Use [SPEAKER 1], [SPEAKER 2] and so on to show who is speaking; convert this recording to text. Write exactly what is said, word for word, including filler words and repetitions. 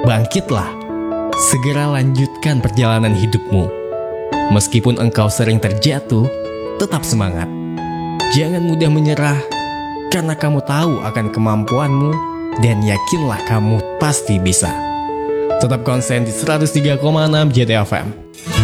[SPEAKER 1] Bangkitlah, segera lanjutkan perjalanan hidupmu. Meskipun engkau sering terjatuh, tetap semangat. Jangan mudah menyerah, karena kamu tahu akan kemampuanmu, dan yakinlah kamu pasti bisa. Tetap konsen di seratus tiga koma enam J T F M.